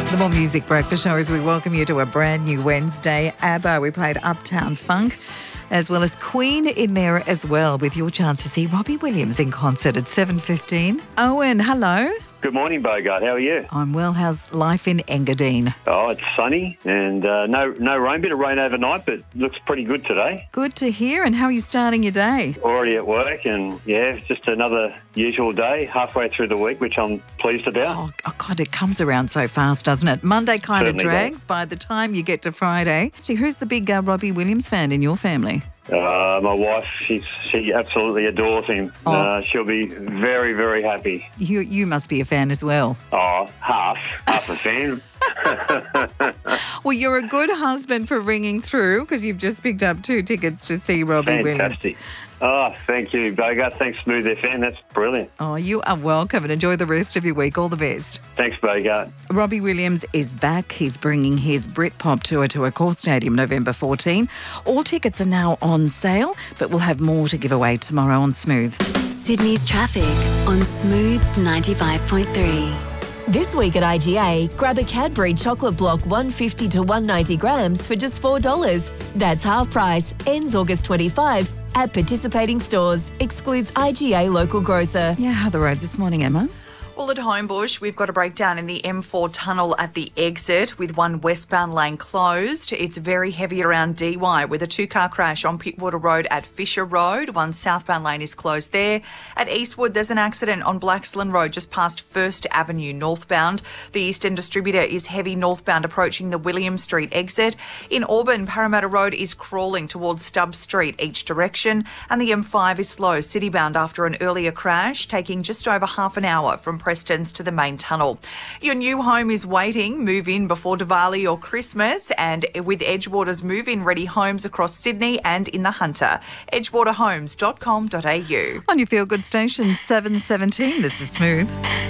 The More Music Breakfast Show as we welcome you to a brand new Wednesday. ABBA, we played Uptown Funk, as well as Queen in there as well, with your chance to see Robbie Williams in concert at 7:15. Owen, hello. Good morning, Bogart. How are you? I'm well. How's life in Engadine? Oh, it's sunny and no rain. Bit of rain overnight, but looks pretty good today. Good to hear. And how are you starting your day? Already at work and, yeah, it's just another usual day, halfway through the week, which I'm pleased about. Oh, God, it comes around so fast, doesn't it? Monday kind Certainly of drags by the time you get to Friday. So who's the big Robbie Williams fan in your family? My wife, she absolutely adores him. Oh. She'll be very, very happy. You must be a fan as well. Oh, half a fan. Well, you're a good husband for ringing through because you've just picked up 2 tickets to see Robbie Williams. Fantastic. Oh, thank you, Bogart. Thanks, Smooth FM. That's brilliant. Oh, you are welcome and enjoy the rest of your week. All the best. Thanks, Bogart. Robbie Williams is back. He's bringing his Britpop tour to Accor Stadium November 14. All tickets are now on sale, but we'll have more to give away tomorrow on Smooth. Sydney's traffic on Smooth 95.3. This week at IGA, grab a Cadbury chocolate block 150 to 190 grams for just $4. That's half price. Ends August 25 at participating stores. Excludes IGA local grocer. Yeah, how are the roads this morning, Emma? Well, at Homebush, we've got a breakdown in the M4 tunnel at the exit with one westbound lane closed. It's very heavy around DY with a 2-car crash on Pittwater Road at Fisher Road. One southbound lane is closed there. At Eastwood, there's an accident on Blaxland Road just past First Avenue northbound. The Eastern Distributor is heavy northbound approaching the William Street exit. In Auburn, Parramatta Road is crawling towards Stubbs Street each direction. And the M5 is slow citybound after an earlier crash, taking just over half an hour from Preston's to the main tunnel. Your new home is waiting. Move in before Diwali or Christmas, and with Edgewater's move-in ready homes across Sydney and in the Hunter. edgewaterhomes.com.au. On your Feel Good station, 7:17. This is Smooth.